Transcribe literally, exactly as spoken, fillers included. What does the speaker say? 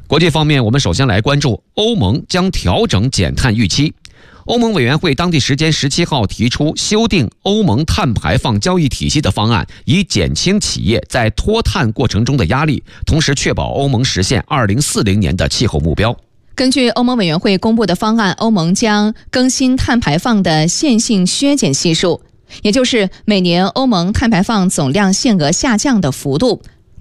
国际方面，我们首先来关注欧盟将调整减碳预期。欧盟委员会当地时间十七号提出修订欧盟碳排放交易体系的方案，以减轻企业在脱碳过程中的压力，同时确保欧盟实现二零四零年的气候目标。 根据欧盟委员会公布的方案，欧盟将更新碳排放的线性削减系数，也就是每年欧盟碳排放总量限额下降的幅度。